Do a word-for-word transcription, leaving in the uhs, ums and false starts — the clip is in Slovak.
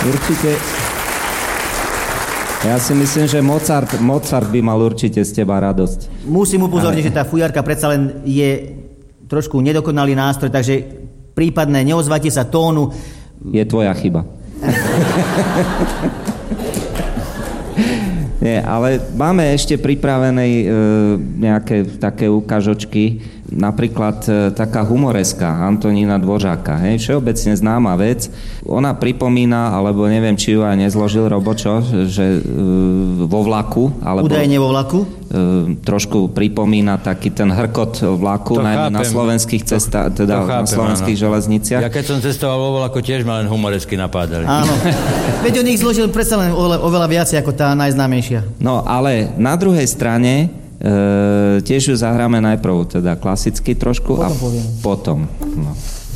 určite... Ja si myslím, že Mozart, Mozart by mal určite z teba radosť. Musím upozorniť, že tá fujarka predsa len je trošku nedokonalý nástroj, takže prípadné neozvate sa tónu... Je tvoja chyba. Nie, ale máme ešte pripravené e, nejaké také ukážočky, napríklad e, taká humoreska Antonína Dvořáka, hej, všeobecne známa vec. Ona pripomína, alebo neviem, či ju aj nezložil Robočo, že e, vo vlaku, alebo... Údajne vo vlaku? E, trošku pripomína taký ten hrkot vlaku, najmä na slovenských cestách, teda chápem, na slovenských áno. železniciach. Ja keď som cestoval vo vlaku, tiež ma len humoresky napádali. Áno. Veď on ich zložil predsa len oveľa, oveľa viacej ako tá najznámejšia. No, ale na druhej strane e, tiež ju zahráme najprv teda klasicky trošku potom a poviem. potom. No.